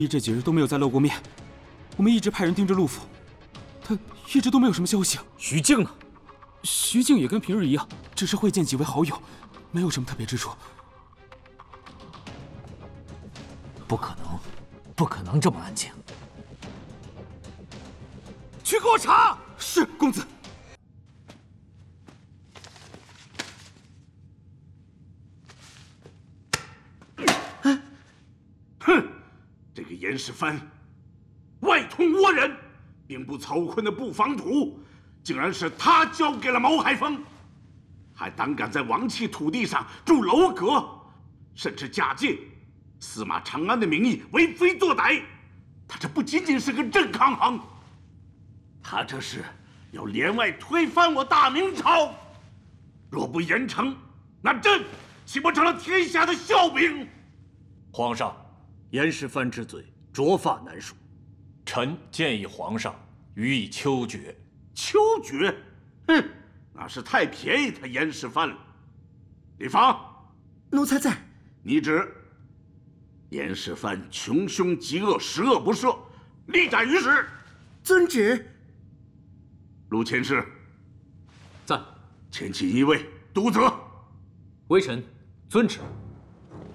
这几日都没有再露过面，我们一直派人盯着陆府，他一直都没有什么消息。 徐静呢？ 徐静也跟平日一样，只是会见几位好友，没有什么特别之处。 不可能，不可能这么安静。 去给我查！是，公子。 哼，这个严世蕃，外通倭人，兵不曹锟的不防土，竟然是他交给了毛海峰，还胆敢在王气土地上筑楼阁，甚至假借司马长安的名义为非作歹。他这不仅仅是个郑康行，他这是要连外推翻我大明朝。若不严惩，那朕岂不成了天下的笑柄？ 皇上，严世蕃之罪卓发难恕，臣建议皇上予以秋决。 秋决？哼，那是太便宜他严世蕃了。李芳， 奴才在。 你旨：严世蕃穷凶极恶，十恶不赦，立斩于市。 遵旨。 陆佥事， 在。 前请一位督责。 微臣遵旨。